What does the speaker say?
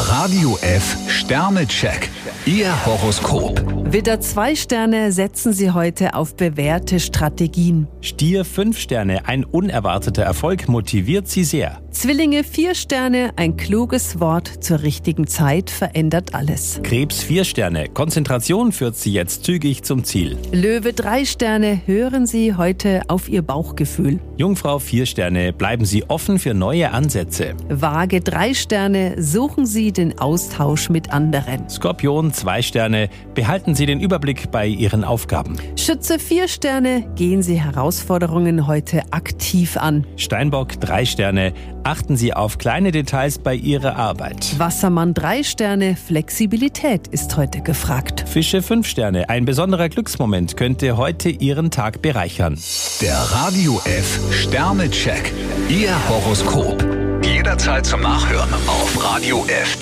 Radio F Sternecheck. Ihr Horoskop. Widder 2 Sterne, setzen Sie heute auf bewährte Strategien. Stier 5 Sterne, ein unerwarteter Erfolg motiviert Sie sehr. Zwillinge 4 Sterne, ein kluges Wort zur richtigen Zeit verändert alles. Krebs 4 Sterne, Konzentration führt Sie jetzt zügig zum Ziel. Löwe 3 Sterne, hören Sie heute auf Ihr Bauchgefühl. Jungfrau 4 Sterne, bleiben Sie offen für neue Ansätze. Waage 3 Sterne, suchen Sie den Austausch mit anderen. Skorpion 2 Sterne, behalten Sie den Überblick bei Ihren Aufgaben. Schütze 4 Sterne, gehen Sie Herausforderungen heute aktiv an. Steinbock 3 Sterne, achten Sie auf kleine Details bei Ihrer Arbeit. Wassermann 3 Sterne, Flexibilität ist heute gefragt. Fische 5 Sterne, ein besonderer Glücksmoment könnte heute Ihren Tag bereichern. Der Radio F Sternecheck. Ihr Horoskop. Jederzeit zum Nachhören auf Radio F.